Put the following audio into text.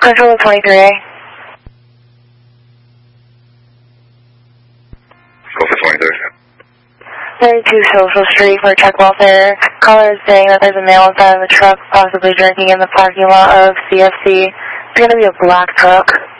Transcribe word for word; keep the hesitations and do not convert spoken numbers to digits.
Control twenty-three A. Go for twenty-three. thirty-two Social Street for truck welfare. Caller is saying that there's a male inside of the truck, possibly drinking in the parking lot of C F C. It's going to be a black truck.